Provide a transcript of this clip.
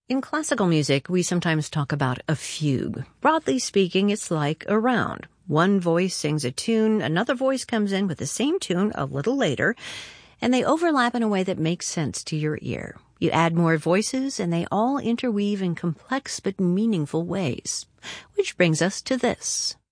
In classical music, we sometimes talk about a fugue. Broadly speaking, it's like a round. One voice sings a tune, another voice comes in with the same tune a little later, and they overlap in a way that makes sense to your ear. You add more voices, and they all interweave in complex but meaningful ways. Which brings us to this.